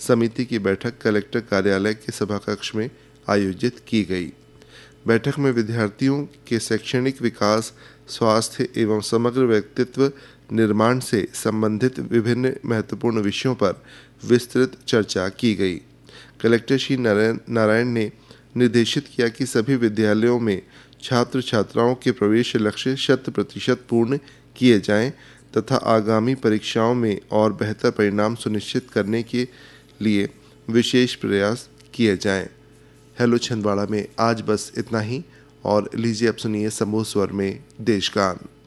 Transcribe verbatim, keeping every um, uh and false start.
समिति की बैठक कलेक्टर कार्यालय के सभाकक्ष में आयोजित की गई। बैठक में विद्यार्थियों के शैक्षणिक विकास, स्वास्थ्य एवं समग्र व्यक्तित्व निर्माण से संबंधित विभिन्न महत्वपूर्ण विषयों पर विस्तृत चर्चा की गई। कलेक्टर श्री नारायण नारायण ने निर्देशित किया कि सभी विद्यालयों में छात्र छात्राओं के प्रवेश लक्ष्य शत प्रतिशत पूर्ण किए जाएं तथा आगामी परीक्षाओं में और बेहतर परिणाम सुनिश्चित करने के लिए विशेष प्रयास किए जाएं। हेलो छिंदवाड़ा में आज बस इतना ही और लीजिए अब सुनिए समूह स्वर में देशगान।